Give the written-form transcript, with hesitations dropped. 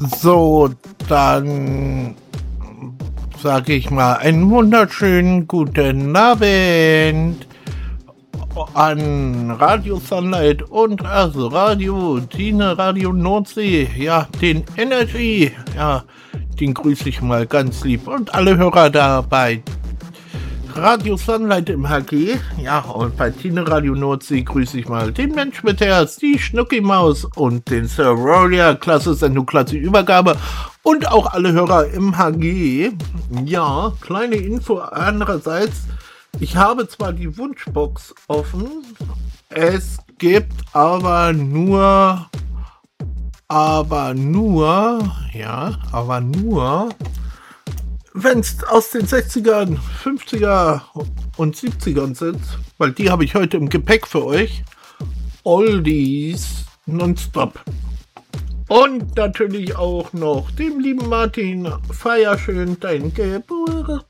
So, dann sage ich mal einen wunderschönen guten Abend an Radio Sunlight und also Radio Tine, Radio Nordsee, ja, den Energy, ja, den grüße ich mal ganz lieb und alle Hörer da bei Radio Sunlight im HG, ja, und bei Tine Radio Nordsee grüße ich mal den Mensch mit Herz, die Schnucki-Maus und den Sir Rolia, klasse Sendung, klasse Übergabe und auch alle Hörer im HG. Ja, kleine Info andererseits, ich habe zwar die Wunschbox offen, es gibt aber nur, wenn es aus den 60ern, 50er und 70ern sind, weil die habe ich heute im Gepäck für euch. Oldies nonstop. Und natürlich auch noch dem lieben Martin, feier schön dein Geburtstag.